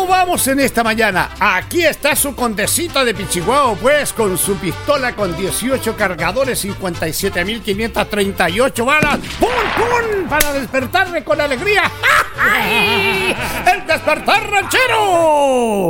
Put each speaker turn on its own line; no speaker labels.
¿Cómo vamos en esta mañana? Aquí está su condecito de Pichihuahua, pues, con su pistola con 18 cargadores, 57.538 balas. ¡Pum, pum! Para despertarme con alegría. ¡El despertar ranchero!